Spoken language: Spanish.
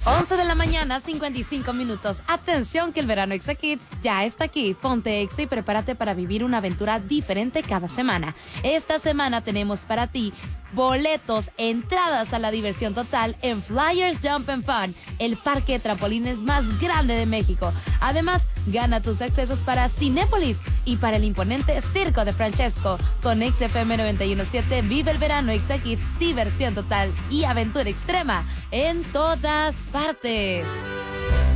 11 de la mañana, 55 minutos. Atención que el verano Exa Kids ya está aquí. Ponte Exa y prepárate para vivir una aventura diferente cada semana. Esta semana tenemos para ti boletos, entradas a la diversión total en Flyers Jump and Fun, el parque de trampolines más grande de México. Además, gana tus accesos para Cinépolis y para el imponente Circo de Francesco. Con XFM 91.7 vive el verano Exa Kids, diversión total y aventura extrema en todas partes.